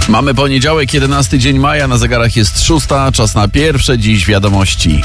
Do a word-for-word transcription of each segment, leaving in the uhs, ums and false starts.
Mamy poniedziałek, jedenasty dzień maja, na zegarach jest szósta, czas na pierwsze dziś wiadomości.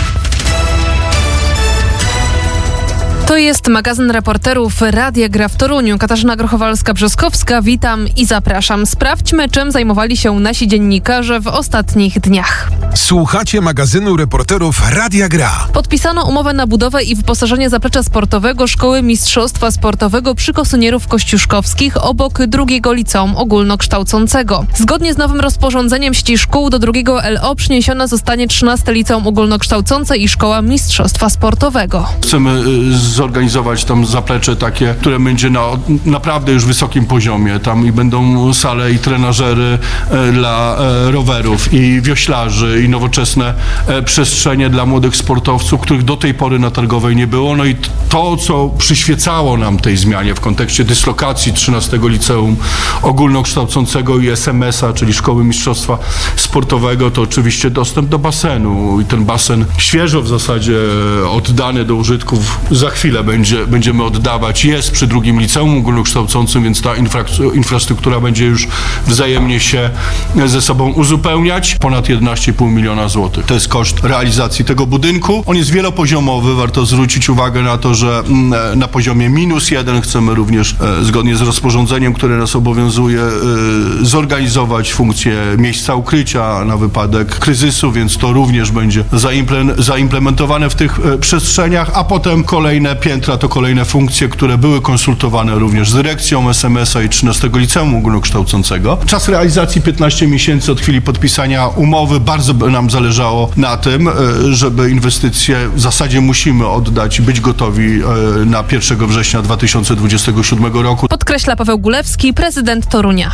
To jest magazyn reporterów Radia Gra w Toruniu. Katarzyna Grochowalska-Brzoskowska, witam i zapraszam. Sprawdźmy, czym zajmowali się nasi dziennikarze w ostatnich dniach. Słuchacie magazynu reporterów Radia Gra. Podpisano umowę na budowę i wyposażenie zaplecza sportowego Szkoły Mistrzostwa Sportowego przy Kosynierów Kościuszkowskich obok drugiego liceum ogólnokształcącego. Zgodnie z nowym rozporządzeniem sieci szkół do drugiego L O przeniesiona zostanie trzynaste liceum ogólnokształcące i Szkoła Mistrzostwa Sportowego. Chcemy zorganizować tam zaplecze takie, które będzie na naprawdę już wysokim poziomie. Tam i będą sale i trenażery dla rowerów i wioślarzy i nowoczesne przestrzenie dla młodych sportowców, których do tej pory na Targowej nie było. No i to, co przyświecało nam tej zmianie w kontekście dyslokacji trzynastego liceum ogólnokształcącego i S M S a, czyli Szkoły Mistrzostwa Sportowego, to oczywiście dostęp do basenu i ten basen świeżo w zasadzie oddany do użytków za chwilę będzie, będziemy oddawać. Jest przy drugim liceum ogólnokształcącym, więc ta infra, infrastruktura będzie już wzajemnie się ze sobą uzupełniać. Ponad jedenaście i pół miliona złotych. To jest koszt realizacji tego budynku. On jest wielopoziomowy. Warto zwrócić uwagę na to, że na poziomie minus jeden chcemy również e, zgodnie z rozporządzeniem, które nas obowiązuje, e, zorganizować funkcję miejsca ukrycia na wypadek kryzysu, więc to również będzie zaimple, zaimplementowane w tych e, przestrzeniach, a potem kolejne piętra to kolejne funkcje, które były konsultowane również z dyrekcją S M S a i trzynastego liceum ogólnokształcącego. Czas realizacji piętnaście miesięcy od chwili podpisania umowy. Bardzo by nam zależało na tym, żeby inwestycje w zasadzie musimy oddać i być gotowi na pierwszego września dwa tysiące dwudziestego siódmego roku. Podkreśla Paweł Gulewski, prezydent Torunia.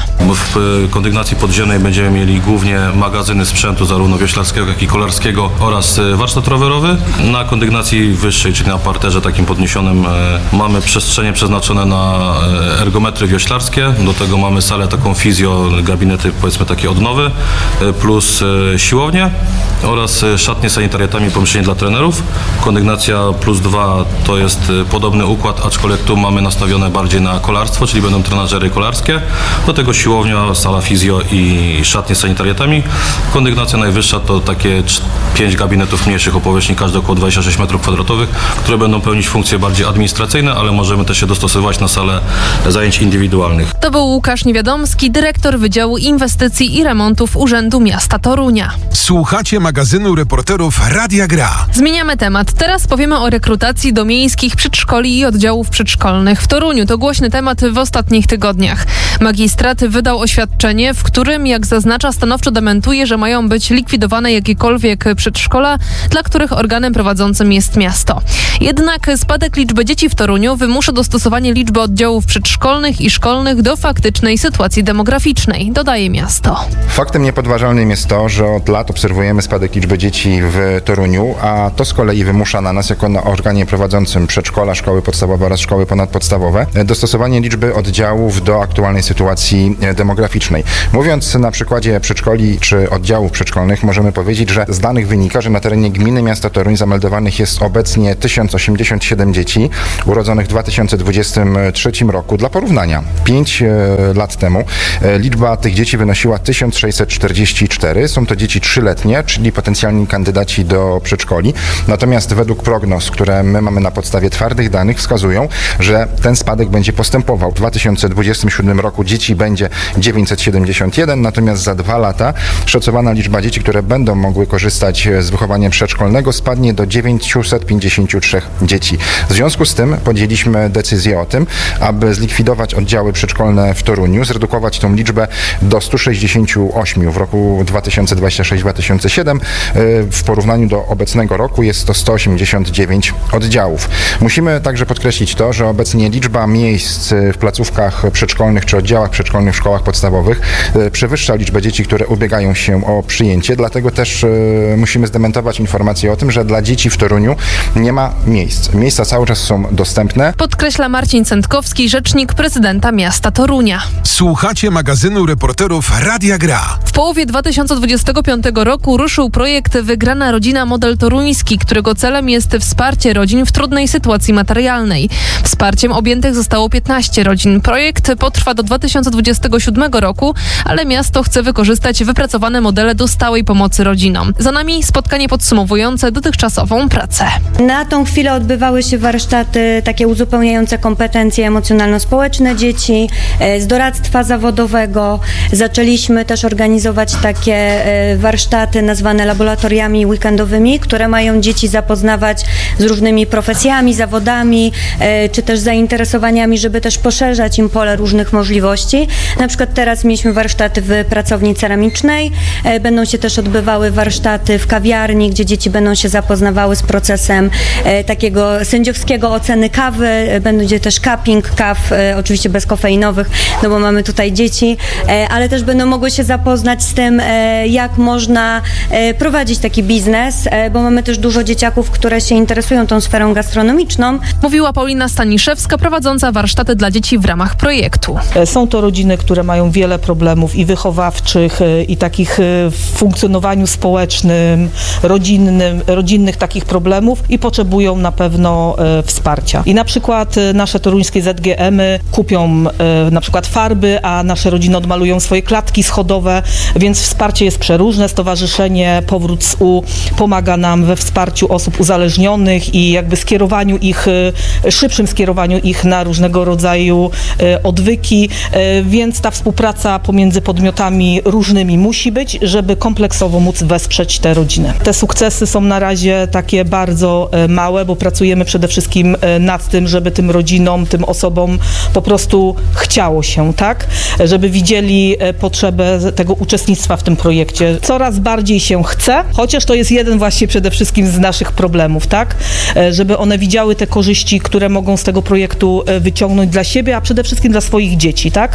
W kondygnacji podziemnej będziemy mieli głównie magazyny sprzętu zarówno wioślarskiego, jak i kolarskiego oraz warsztat rowerowy. Na kondygnacji wyższej, czyli na parterze takim podniesionym, mamy przestrzenie przeznaczone na ergometry wioślarskie. Do tego mamy salę taką fizjo, gabinety powiedzmy takie odnowy, plus siłownię oraz szatnie sanitariatami, pomieszczenie dla trenerów. Kondygnacja plus dwa to jest podobny układ, aczkolwiek tu mamy nastawione bardziej na kolarstwo, czyli będą trenażery kolarskie. Do tego siłownia, sala fizjo i szatnie sanitariatami. Kondygnacja najwyższa to takie pięć gabinetów mniejszych o powierzchni każdy około dwadzieścia sześć metrów kwadratowych, które będą pełnić funkcje bardziej administracyjne, ale możemy też się dostosować na salę zajęć indywidualnych. To był Łukasz Niewiadomski, dyrektor Wydziału Inwestycji i Remontów Urzędu Miasta Torunia. Słuchacie magazynu reporterów Radia Gra. Zmieniamy temat. Teraz powiemy o rekrutacji do miejskich przedszkoli i oddziałów przedszkolnych w Toruniu. To głośny temat w ostatnich tygodniach. Magistrat wydał oświadczenie, w którym, jak zaznacza, stanowczo dementuje, że mają być likwidowane jakiekolwiek przedszkola, dla których organem prowadzącym jest miasto. Jednak spadek liczby dzieci w Toruniu wymusza dostosowanie liczby oddziałów przedszkolnych i szkolnych do faktycznej sytuacji demograficznej, dodaje miasto. Faktem niepodważalnym jest to, że od lat obserwujemy spadek liczby dzieci w Toruniu, a to z kolei wymusza na nas, jako na organie prowadzącym przedszkola, szkoły podstawowe oraz szkoły ponadpodstawowe, dostosowanie liczby oddziałów do aktualnej sytuacji demograficznej. Mówiąc na przykładzie przedszkoli czy oddziałów przedszkolnych, możemy powiedzieć, że z danych wynika, że na terenie gminy miasta Toruń zameldowanych jest obecnie tysiąc osiemdziesiąt siedem dzieci urodzonych w dwa tysiące dwudziestym trzecim roku. Dla porównania, pięć lat temu liczba tych dzieci wynosiła tysiąc sześćset czterdzieści cztery. Są to dzieci trzyletnie, czyli potencjalni kandydaci do przedszkoli. Natomiast według prognoz, które my mamy na podstawie twardych danych, wskazują, że ten spadek będzie postępował. W dwa tysiące dwudziestym siódmym roku dzieci będzie dziewięćset siedemdziesiąt jeden, natomiast za dwa lata szacowana liczba dzieci, które będą mogły korzystać z wychowania przedszkolnego, spadnie do dziewięćset pięćdziesiąt trzy dzieci. W związku z tym podjęliśmy decyzję o tym, aby zlikwidować oddziały przedszkolne w Toruniu, zredukować tą liczbę do stu sześćdziesięciu ośmiu w roku dwa tysiące dwudziestym trzecim dwa tysiące siódmym. W porównaniu do obecnego roku jest to sto osiemdziesiąt dziewięć oddziałów. Musimy także podkreślić to, że obecnie liczba miejsc w placówkach przedszkolnych czy oddziałach przedszkolnych w szkołach podstawowych przewyższa liczbę dzieci, które ubiegają się o przyjęcie, dlatego też musimy zdementować informację o tym, że dla dzieci w Toruniu nie ma miejsc. Miejsca cały czas są dostępne. Podkreśla Marcin Cętkowski, rzecznik prezydenta miasta Torunia. Słuchacie magazynu reporterów Radia Gra. W połowie dwa tysiące dwudziestego piątego przyszłego roku ruszył projekt Wygrana Rodzina Model Toruński, którego celem jest wsparcie rodzin w trudnej sytuacji materialnej. Wsparciem objętych zostało piętnaście rodzin. Projekt potrwa do dwa tysiące dwudziestego siódmego roku, ale miasto chce wykorzystać wypracowane modele do stałej pomocy rodzinom. Za nami spotkanie podsumowujące dotychczasową pracę. Na tą chwilę odbywały się warsztaty takie uzupełniające kompetencje emocjonalno-społeczne dzieci, z doradztwa zawodowego. Zaczęliśmy też organizować takie warsztaty nazwane laboratoriami weekendowymi, które mają dzieci zapoznawać z różnymi profesjami, zawodami, czy też zainteresowaniami, żeby też poszerzać im pole różnych możliwości. Na przykład teraz mieliśmy warsztaty w pracowni ceramicznej, będą się też odbywały warsztaty w kawiarni, gdzie dzieci będą się zapoznawały z procesem takiego sędziowskiego oceny kawy, będzie też cupping kaw, oczywiście bezkofeinowych, no bo mamy tutaj dzieci, ale też będą mogły się zapoznać z tym, jak można prowadzić taki biznes, bo mamy też dużo dzieciaków, które się interesują tą sferą gastronomiczną. Mówiła Paulina Staniszewska, prowadząca warsztaty dla dzieci w ramach projektu. Są to rodziny, które mają wiele problemów i wychowawczych, i takich w funkcjonowaniu społecznym, rodzinnym, rodzinnych takich problemów i potrzebują na pewno wsparcia. I na przykład nasze toruńskie Z G M-y kupią na przykład farby, a nasze rodziny odmalują swoje klatki schodowe, więc wsparcie jest przeróżne. Stowarzyszenie Powrót z U pomaga nam we wsparciu osób uzależnionych i jakby skierowaniu ich, szybszym skierowaniu ich na różnego rodzaju odwyki, więc ta współpraca pomiędzy podmiotami różnymi musi być, żeby kompleksowo móc wesprzeć te rodziny. Te sukcesy są na razie takie bardzo małe, bo pracujemy przede wszystkim nad tym, żeby tym rodzinom, tym osobom po prostu chciało się, tak? Żeby widzieli potrzebę tego uczestnictwa w tym projekcie. Coraz bardziej się chce, chociaż to jest jeden właśnie przede wszystkim z naszych problemów, tak? Żeby one widziały te korzyści, które mogą z tego projektu wyciągnąć dla siebie, a przede wszystkim dla swoich dzieci, tak?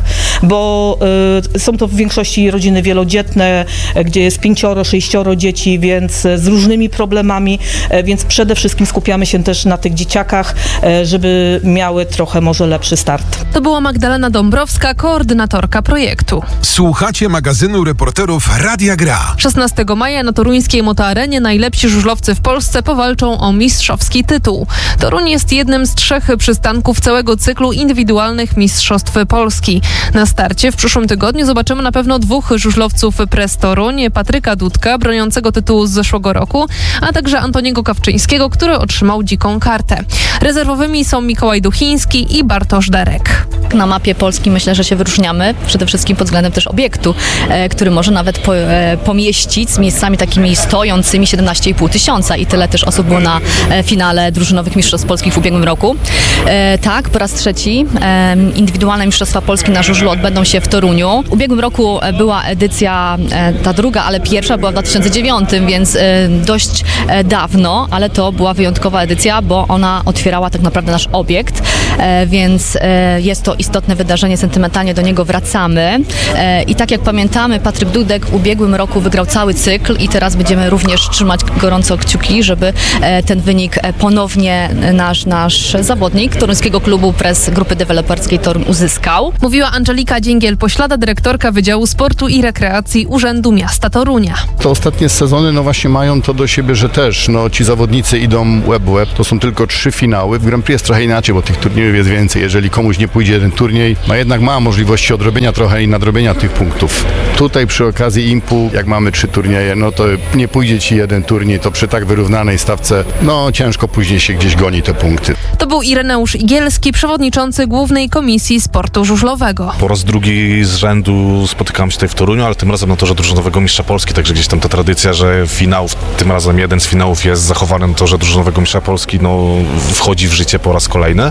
Bo y, są to w większości rodziny wielodzietne, gdzie jest pięcioro, sześcioro dzieci, więc z różnymi problemami, więc przede wszystkim skupiamy się też na tych dzieciakach, żeby miały trochę może lepszy start. To była Magdalena Dąbrowska, koordynatorka projektu. Słuchacie magazynu reporterów Radia Gra. szesnastego maja na toruńskiej motoarenie najlepsi żużlowcy w Polsce powalczą o mistrzowski tytuł. Toruń jest jednym z trzech przystanków całego cyklu indywidualnych mistrzostw Polski. Na starcie w przyszłym tygodniu zobaczymy na pewno dwóch żużlowców Press Toruń, Patryka Dudka, broniącego tytułu z zeszłego roku, a także Antoniego Kawczyńskiego, który otrzymał dziką kartę. Rezerwowymi są Mikołaj Duchiński i Bartosz Derek. Na mapie Polski myślę, że się wyróżniamy, przede wszystkim pod względem też obiektu, e, który może nawet po, e, pomieścić z miejscami takimi stojącymi siedemnaście i pół tysiąca i tyle też osób było na e, finale drużynowych Mistrzostw Polskich w ubiegłym roku. E, tak, po raz trzeci e, indywidualne Mistrzostwa Polski na żużlu odbędą się w Toruniu. W ubiegłym roku była edycja, e, ta druga, ale pierwsza była w dwa tysiące dziewiątym, więc e, dość e, dawno, ale to była wyjątkowa edycja, bo ona otwierała tak naprawdę nasz obiekt, e, więc e, jest to istotne wydarzenie, sentymentalnie do niego wracamy. E, I tak jak pamiętamy, Patryk Dudek w ubiegłym roku wygrał cały cykl i teraz będziemy również trzymać gorąco kciuki, żeby e, ten wynik e, ponownie nasz, nasz zawodnik toruńskiego klubu Press Grupy Deweloperskiej Toruń uzyskał. Mówiła Angelika Dzięgiel-Poślada, dyrektorka Wydziału Sportu i Rekreacji Urzędu Miasta Torunia. Te ostatnie sezony no właśnie mają to do siebie, że też no, ci zawodnicy idą łeb w łeb. To są tylko trzy finały. W Grand Prix jest trochę inaczej, bo tych turniejów jest więcej. Jeżeli komuś nie pójdzie jeden turniej, ma jednak ma możliwości odrobienia trochę i nadrobienia tych punktów. Tutaj przy okazji impu, jak mamy trzy turnieje, no to nie pójdzie ci jeden turniej, to przy tak wyrównanej stawce, no ciężko później się gdzieś goni te punkty. To był Ireneusz Igielski, przewodniczący Głównej Komisji Sportu Żużlowego. Po raz drugi z rzędu spotykamy się tutaj w Toruniu, ale tym razem na torze drużynowego mistrza Polski, także gdzieś tam ta tradycja, że finałów, tym razem jeden z finałów jest zachowany na torze drużynowego mistrza Polski, no wchodzi w życie po raz kolejny.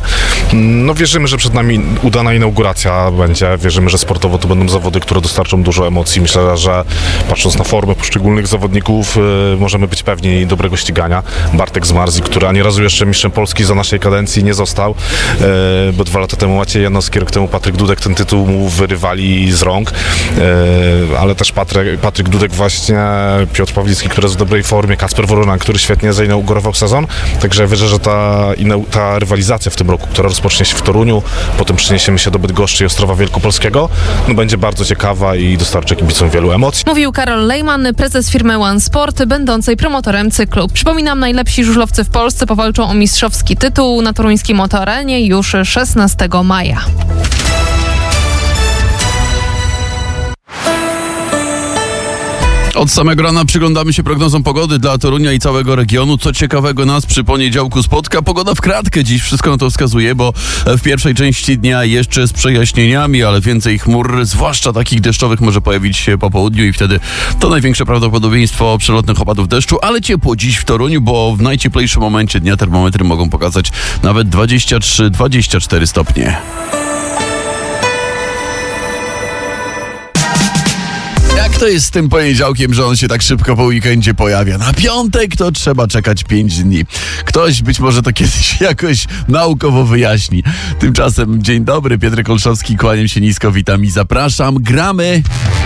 No wierzymy, że przed nami udana inauguracja będzie, wierzymy, że sportowo to będą zawody, które dostarczą dużo emocji. Myślę, że patrząc na formę poszczególnych zawodników, yy, możemy być pewni dobrego ścigania. Bartek z Marzji, który ani razu jeszcze mistrzem Polski za naszej kadencji nie został, yy, bo dwa lata temu Maciej Janowski, rok temu Patryk Dudek ten tytuł mu wyrywali z rąk, yy, ale też Patryk, Patryk Dudek właśnie, Piotr Pawlicki, który jest w dobrej formie, Kacper Woronan, który świetnie zainaugurował sezon, także wierzę, że ta, ta rywalizacja w tym roku, która rozpocznie się w Toruniu, potem przeniesiemy się do Bydgoszczy i Ostrowa Wielkopolskiego, no będzie bardzo ciekawa i dostarczy kibicom wielu emocji. Mówił Karol Lejman. Klejman, prezes firmy One Sport, będącej promotorem cyklu. Przypominam, najlepsi żużlowcy w Polsce powalczą o mistrzowski tytuł na toruńskim Motoarenie już szesnastego maja. Od samego rana przyglądamy się prognozom pogody dla Torunia i całego regionu. Co ciekawego nas przy poniedziałku spotka? Pogoda w kratkę dziś wszystko na to wskazuje, bo w pierwszej części dnia jeszcze z przejaśnieniami, ale więcej chmur, zwłaszcza takich deszczowych, może pojawić się po południu i wtedy to największe prawdopodobieństwo przelotnych opadów deszczu, ale ciepło dziś w Toruniu, bo w najcieplejszym momencie dnia termometry mogą pokazać nawet dwadzieścia trzy dwadzieścia cztery stopnie. Jak to jest z tym poniedziałkiem, że on się tak szybko po weekendzie pojawia? Na piątek to trzeba czekać pięć dni. Ktoś być może to kiedyś jakoś naukowo wyjaśni. Tymczasem dzień dobry, Piotr Olszowski, kłaniam się nisko, witam i zapraszam. Gramy!